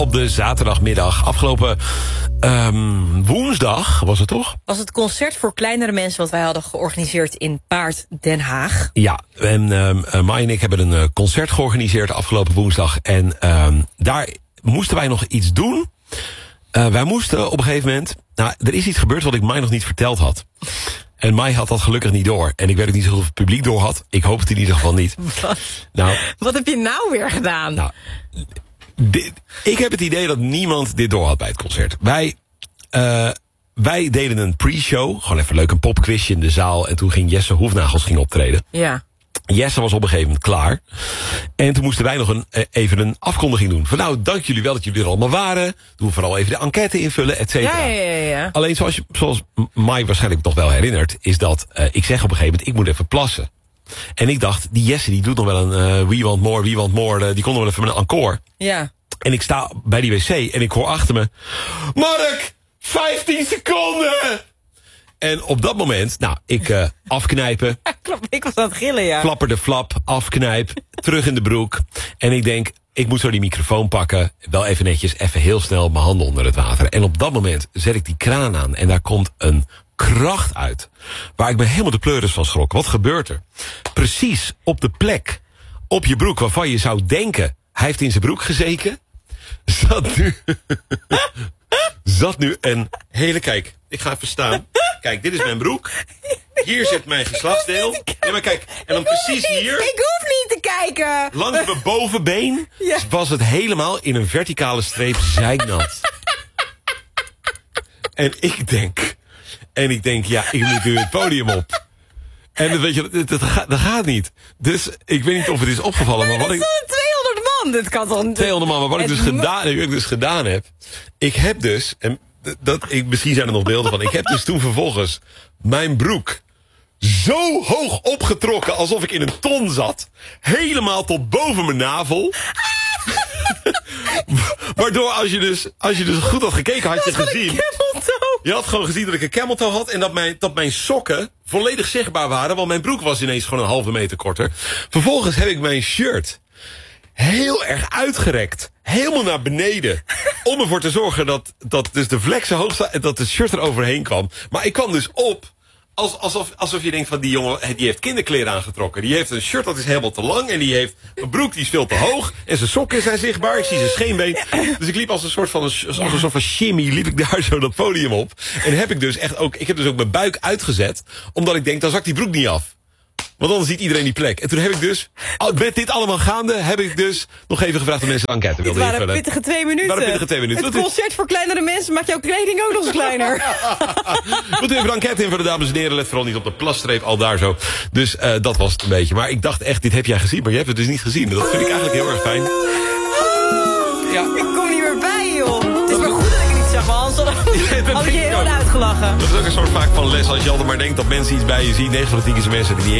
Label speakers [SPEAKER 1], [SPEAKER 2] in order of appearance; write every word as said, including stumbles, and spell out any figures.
[SPEAKER 1] Op de zaterdagmiddag, afgelopen um, woensdag was het toch?
[SPEAKER 2] Was het concert voor kleinere mensen wat wij hadden georganiseerd in Paard Den Haag.
[SPEAKER 1] Ja, en um, uh, Mai en ik hebben een uh, concert georganiseerd afgelopen woensdag. En um, daar moesten wij nog iets doen. Uh, wij moesten op een gegeven moment... Nou, er is iets gebeurd wat ik Mai nog niet verteld had. En Mai had dat gelukkig niet door. En ik weet ook niet of het publiek door had. Ik hoop het in ieder geval niet.
[SPEAKER 2] Wat,
[SPEAKER 1] nou,
[SPEAKER 2] wat heb je nou weer gedaan?
[SPEAKER 1] Nou, dit, ik heb het idee dat niemand dit door had bij het concert. Wij, uh, wij deden een pre-show. Gewoon even leuk een popquizje in de zaal. En toen ging Jesse Hoefnagels ging optreden.
[SPEAKER 2] Ja.
[SPEAKER 1] Jesse was op een gegeven moment klaar. En toen moesten wij nog een, even een afkondiging doen. Van nou, dank jullie wel dat jullie er allemaal waren. Doe vooral even de enquête invullen, et cetera.
[SPEAKER 2] Ja, ja, ja, ja.
[SPEAKER 1] Alleen zoals, je, zoals Mai waarschijnlijk nog wel herinnert... is dat uh, ik zeg op een gegeven moment, ik moet even plassen. En ik dacht, die Jesse die doet nog wel een uh, We Want More, We Want More. Uh, die kon nog wel even met een encore.
[SPEAKER 2] Ja.
[SPEAKER 1] En ik sta bij die wc en ik hoor achter me... Mark, vijftien seconden! En op dat moment, nou, ik uh, afknijpen.
[SPEAKER 2] Klopt, ik was aan het gillen, ja.
[SPEAKER 1] Flapper de flap, afknijp, terug in de broek. En ik denk, ik moet zo die microfoon pakken. Wel even netjes, even heel snel mijn handen onder het water. En op dat moment zet ik die kraan aan. En daar komt een kracht uit. Waar ik me helemaal de pleuris van schrok. Wat gebeurt er? Precies op de plek, op je broek, waarvan je zou denken... hij heeft in zijn broek gezeken. Zat nu... zat nu een hele... Kijk, ik ga even staan. Kijk, dit is mijn broek. Hier zit mijn geslachtsdeel. Ja, maar kijk, en dan precies hier...
[SPEAKER 2] Ik hoef niet te kijken.
[SPEAKER 1] Langs mijn bovenbeen
[SPEAKER 2] ja. was
[SPEAKER 1] het helemaal in een verticale streep zeiknat. En ik denk... En ik denk, ja, ik moet nu het podium op. En dan weet je, dat, dat, gaat, dat gaat niet. Dus ik weet niet of het is opgevallen, maar, maar wat ik...
[SPEAKER 2] tweehonderd man, dit kan toch niet...
[SPEAKER 1] tweehonderd man, maar wat ik dus, gedaan, wat ik dus gedaan heb... Ik heb dus... En dat, ik, misschien zijn er nog beelden van. Ik heb dus toen vervolgens mijn broek zo hoog opgetrokken... alsof ik in een ton zat. Helemaal tot boven mijn navel. Waardoor als je, dus, als je dus goed had gekeken, had je gezien... Je had gewoon gezien dat ik een camel toe had... en dat mijn, dat mijn sokken volledig zichtbaar waren... want mijn broek was ineens gewoon een halve meter korter. Vervolgens heb ik mijn shirt heel erg uitgerekt. Helemaal naar beneden. Om ervoor te zorgen dat, dat dus de vlek zo hoog staat... en dat het shirt er overheen kwam. Maar ik kwam dus op... Als, alsof, alsof je denkt van die jongen, die heeft kinderkleren aangetrokken. Die heeft een shirt dat is helemaal te lang. En die heeft een broek die is veel te hoog. En zijn sokken zijn zichtbaar. Ik zie zijn scheenbeen. Dus ik liep als een soort van, als een soort van shimmy. Liep ik daar zo dat podium op. En heb ik dus echt ook, ik heb dus ook mijn buik uitgezet. Omdat ik denk, dan zakt die broek niet af. Want dan ziet iedereen die plek. En toen heb ik dus, met dit allemaal gaande... heb ik dus nog even gevraagd of mensen een enquête wilden invullen.
[SPEAKER 2] Het waren pittige twee minuten.
[SPEAKER 1] Het waren pittige twee minuten.
[SPEAKER 2] Het concert voor kleinere mensen maakt jouw kleding ook nog eens kleiner.
[SPEAKER 1] Moet even een enquête invullen, dames en heren. Let vooral niet op de plasstreep, al daar zo. Dus uh, dat was het een beetje. Maar ik dacht echt, dit heb jij gezien. Maar je hebt het dus niet gezien. Dat vind ik eigenlijk heel erg fijn.
[SPEAKER 2] Ja. Ik kom niet meer bij, joh. Het is maar goed dat ik het niet zag, man. Anders had ik je heel uitgelachen.
[SPEAKER 1] Dat is ook een soort vaak van les. Als je altijd maar denkt dat mensen iets bij je zien. negen van de tien keer zijn mensen die niet